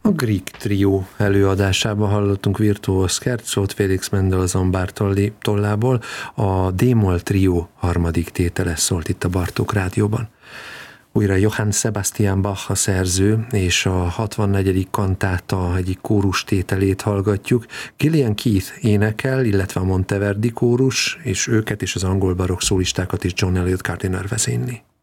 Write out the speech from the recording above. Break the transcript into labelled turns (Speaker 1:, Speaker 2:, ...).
Speaker 1: A Grieg Trio előadásában hallottunk virtuóz scherzzót Félix Mendelssohn Bartholdy tollából, a D-moll Trio harmadik tétele szólt itt a Bartók Rádióban. Újra Johann Sebastian Bach a szerző, és a 64. kantáta egyik kórus tételét hallgatjuk. Gillian Keith énekel, illetve a Monteverdi kórus, és őket és az angol barokk szólistákat is John Eliot Gardiner vezényli.